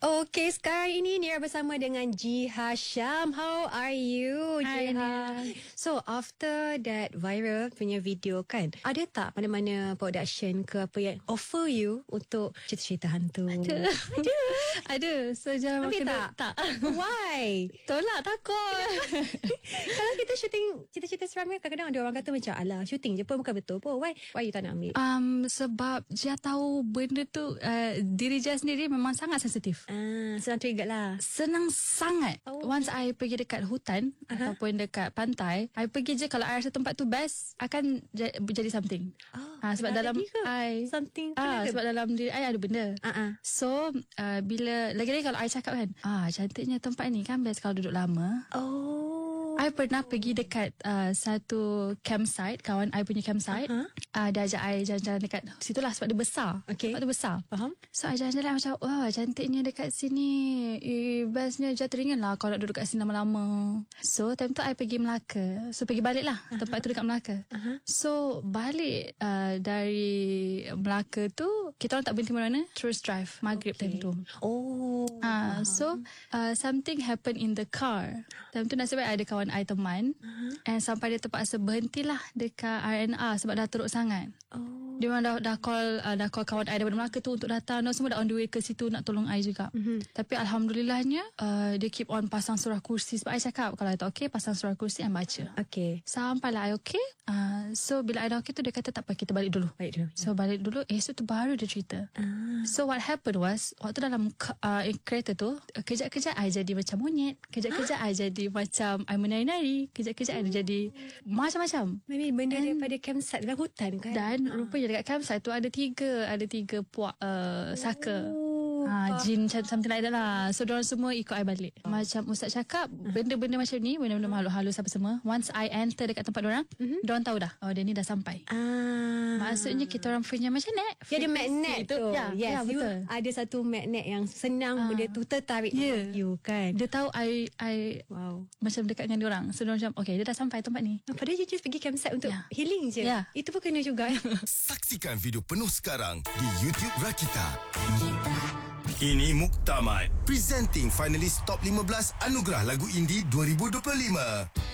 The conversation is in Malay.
Okay, sekarang ini Nira bersama dengan Ji Hasham. How are you, Ji Ha? So, after that viral punya video kan, ada tak mana-mana production ke apa yang offer you untuk cerita-cerita hantu? Ada. So jangan Ambil makan tak? Why? Tolak takut. Kalau kita syuting cerita-cerita seram kan, kadang-kadang ada orang kata macam, alah, syuting je pun bukan betul pun. Why you tak nak ambil? Sebab Jia tahu benda tu diri Jia sendiri memang sangat sensitif. Senang trigger lah. Senang sangat. Once I pergi dekat hutan ataupun dekat pantai, I pergi je kalau I rasa tempat tu best, akan jadi something. Sebab dalam I something sebab dalam diri I ada benda. So bila lagi-lagi kalau I cakap kan, cantiknya tempat ni kan best kalau duduk lama. I pernah pergi dekat satu campsite, kawan I punya campsite. Dia ajak I jalan-jalan dekat situlah sebab dia besar. Tempat tu besar. Faham? So I jalan-jalan macam, wah cantiknya dekat sini. Bestnya je teringin lah kalau duduk kat sini lama-lama. So time tu I pergi Melaka. So pergi balik lah. Tempat tu dekat Melaka. So balik dari Melaka tu, kita orang tak berhenti mana-mana, terus drive maghrib time tu. So something happened in the car. Time tu nasib baik ada kawan I teman, and sampai dia terpaksa berhentilah dekat R&R sebab dah teruk sangat. Dia orang dah call kawan I daripada Melaka tu untuk datang, dan semua dah on the way ke situ nak tolong I juga. Tapi alhamdulillahnya dia keep on pasang surah kursi. Sebab I cakap kalau I tak okay, pasang surah kursi and baca. Sampailah I okay. So bila I dah okay tu, dia kata tak apa, kita balik dulu. So balik dulu. Esok tu baru dia cerita. So what happened was, waktu dalam kereta tu, kejap-kejap I jadi macam monyet, kejap-kejap I jadi macam I menari-nari, kejap-kejap I jadi macam-macam. Maybe benda daripada campsite dalam hutan kan. Dan rupanya dekat campsite tu ada tiga puak saka. Jin something like that lah. So diorang semua ikut I balik. Macam Ustaz cakap, benda-benda macam ni, benda-benda makhluk halus apa semua, once I enter dekat tempat diorang, diorang tahu dah, dia ni dah sampai. Maksudnya kita orang punya macam net. Dia ada magnet tu. Yes, betul. Ada satu magnet yang senang benda tu tertarik you kan. Dia tahu I macam dekat dengan diorang. So diorang macam, okay, dia dah sampai tempat ni. Padahal dia just pergi campsite untuk healing je. Itu pun kena juga. Saksikan video penuh sekarang di YouTube Rakita. Ini Muktamad, presenting finalis top 15 Anugerah Lagu Indie 2025.